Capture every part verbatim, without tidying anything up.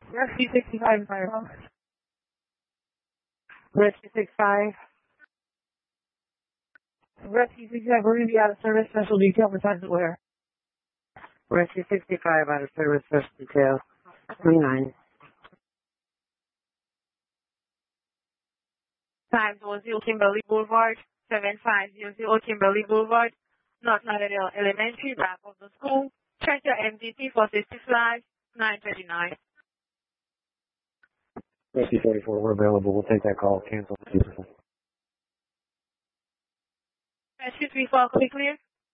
Rescue sixty-five, Fireball. Rescue sixty-five. Rescue sixty-five, we're going to be out of service, special detail for Sergeant Ware. Rescue sixty-five, out of service, special detail, twenty-nine. five zero zero Kimberly Boulevard, seven five zero zero Kimberly Boulevard, North Lauderdale Elementary, back of the school. Check your M D T for safety flag, nine thirty-nine. Rescue forty-four, we're available. We'll take that call. Cancel. Rescue three four, copy clear.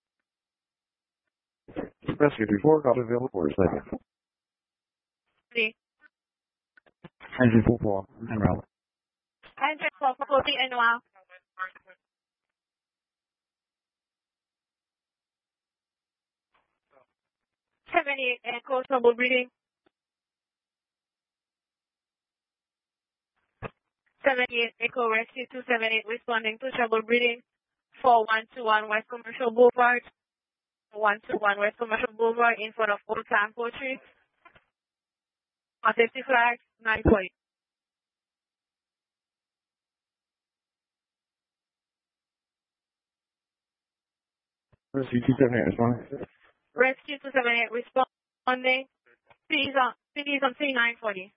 Rescue three four, copy available for a second. Three. Engine four four, en route. Engine four four, copy en route. seventy-eight Echo, trouble breathing. seventy-eight Echo, Rescue two seventy-eight, responding to trouble breathing. four one two one West Commercial Boulevard. one two one West Commercial Boulevard in front of Old Town Poetry. On safety flag, nine forty. Rescue two seventy-eight, responding. Rescue two seventy-eight, responding. Please on, please on C nine forty.